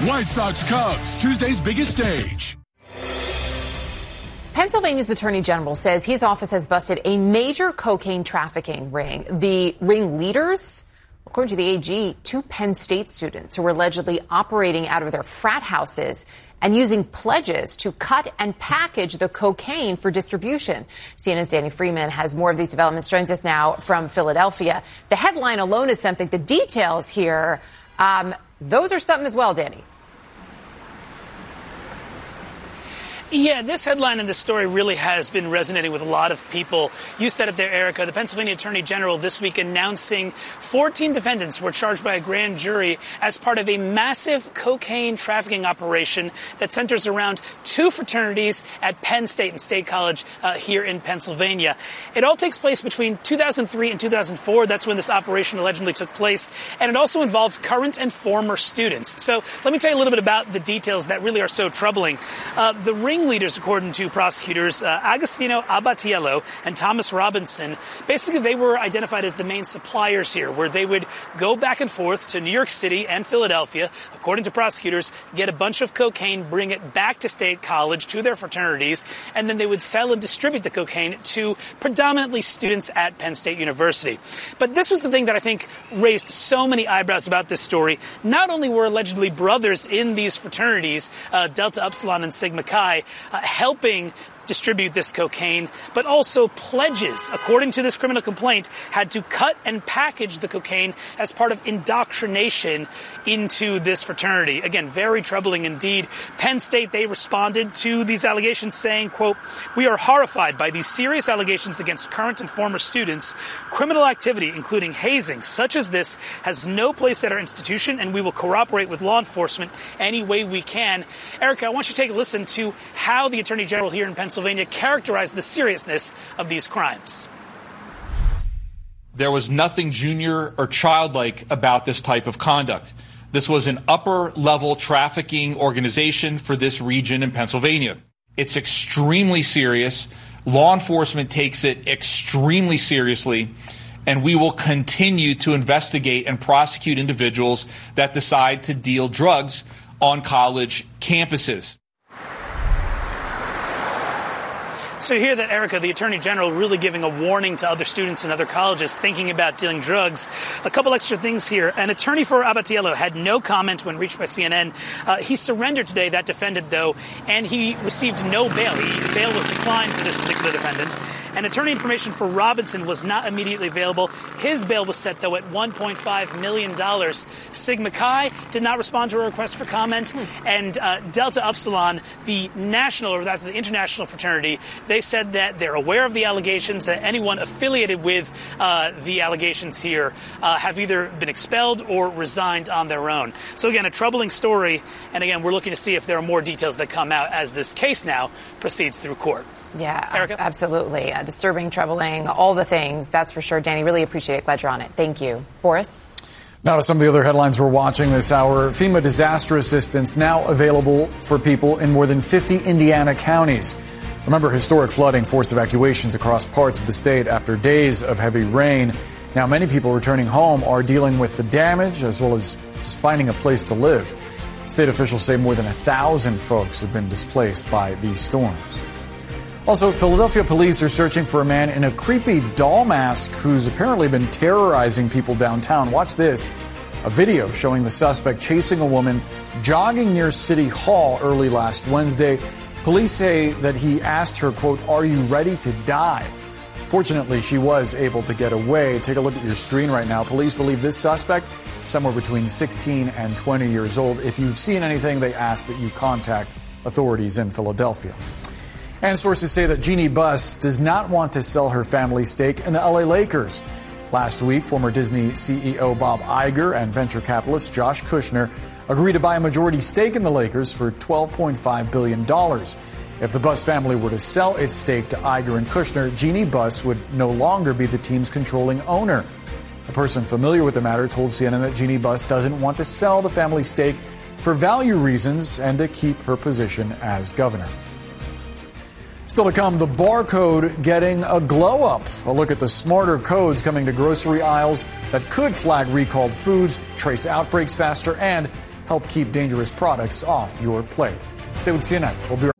White Sox Cubs, Tuesday's biggest stage. Pennsylvania's Attorney General says his office has busted a major cocaine trafficking ring. The ringleaders, according to the AG, 2 Penn State students who were allegedly operating out of their frat houses and using pledges to cut and package the cocaine for distribution. CNN's Danny Freeman has more of these developments, joins us now from Philadelphia. The headline alone is something. The details here, those are something as well, Danny. Yeah, this headline in this story really has been resonating with a lot of people. You said it there, Erica. The Pennsylvania Attorney General this week announcing 14 defendants were charged by a grand jury as part of a massive cocaine trafficking operation that centers around 2 fraternities at Penn State and State College here in Pennsylvania. It all takes place between 2003 and 2004. That's when this operation allegedly took place. And it also involves current and former students. So let me tell you a little bit about the details that really are so troubling. The ringleaders, according to prosecutors, Agostino Abatiello and Thomas Robinson, basically they were identified as the main suppliers here, where they would go back and forth to New York City and Philadelphia, according to prosecutors, get a bunch of cocaine, bring it back to State College, to their fraternities, and then they would sell and distribute the cocaine to predominantly students at Penn State University. But this was the thing that I think raised so many eyebrows about this story. Not only were allegedly brothers in these fraternities, Delta Upsilon and Sigma Chi, helping distribute this cocaine, but also pledges, according to this criminal complaint, had to cut and package the cocaine as part of indoctrination into this fraternity. Again, very troubling indeed. Penn State, they responded to these allegations saying, quote, "We are horrified by these serious allegations against current and former students. Criminal activity, including hazing, such as this, has no place at our institution, and we will cooperate with law enforcement any way we can." Erica, I want you to take a listen to how the Attorney General here in Pennsylvania characterized the seriousness of these crimes. There was nothing junior or childlike about this type of conduct. This was an upper-level trafficking organization for this region in Pennsylvania. It's extremely serious. Law enforcement takes it extremely seriously, and we will continue to investigate and prosecute individuals that decide to deal drugs on college campuses. So you hear that, Erica, the Attorney General really giving a warning to other students in other colleges thinking about dealing drugs. A couple extra things here. An attorney for Abatiello had no comment when reached by CNN. He surrendered today, that defendant, though, and he received no bail. Bail was declined for this particular defendant. And attorney information for Robinson was not immediately available. His bail was set, though, at $1.5 million. Sigma Chi did not respond to a request for comment. And Delta Upsilon, the national, or rather the international fraternity, they said that they're aware of the allegations, that anyone affiliated with the allegations here have either been expelled or resigned on their own. So, again, a troubling story. And, again, we're looking to see if there are more details that come out as this case now proceeds through court. Yeah, Erica? Absolutely. Disturbing, troubling, all the things. That's for sure. Danny, really appreciate it. Glad you're on it. Thank you. Boris? Now to some of the other headlines we're watching this hour. FEMA disaster assistance now available for people in more than 50 Indiana counties. Remember, historic flooding forced evacuations across parts of the state after days of heavy rain. Now many people returning home are dealing with the damage as well as just finding a place to live. State officials say more than 1,000 folks have been displaced by these storms. Also, Philadelphia police are searching for a man in a creepy doll mask who's apparently been terrorizing people downtown. Watch this. A video showing the suspect chasing a woman jogging near City Hall early last Wednesday. Police say that he asked her, quote, "Are you ready to die?" Fortunately, she was able to get away. Take a look at your screen right now. Police believe this suspect somewhere between 16 and 20 years old. If you've seen anything, they ask that you contact authorities in Philadelphia. And sources say that Jeannie Buss does not want to sell her family stake in the LA Lakers. Last week, former Disney CEO Bob Iger and venture capitalist Josh Kushner agreed to buy a majority stake in the Lakers for $12.5 billion. If the Buss family were to sell its stake to Iger and Kushner, Jeannie Buss would no longer be the team's controlling owner. A person familiar with the matter told CNN that Jeannie Buss doesn't want to sell the family stake for value reasons and to keep her position as governor. Still to come, the barcode getting a glow-up. A look at the smarter codes coming to grocery aisles that could flag recalled foods, trace outbreaks faster, and help keep dangerous products off your plate. Stay with CNN. We'll be right back.